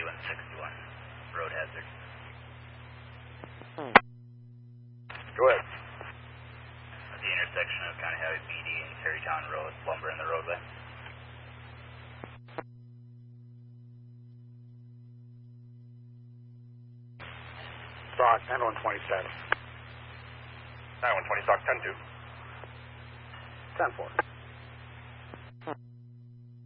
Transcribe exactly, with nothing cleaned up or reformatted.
thirty-one sixty-one. Road hazard. Hmm. Go ahead. At the intersection of County Highway B D and Terrytown Road, lumber in the roadway. Stock nine one twenty-seven. nine one twenty, stock ten two. ten four.